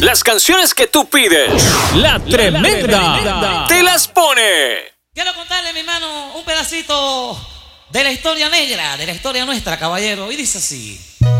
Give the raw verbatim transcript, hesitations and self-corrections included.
Las canciones que tú pides, La Tremenda, la tremenda. te las pone. Quiero contarle, mi hermano, un pedacito de la historia negra, de la historia nuestra, caballero. Y dice así.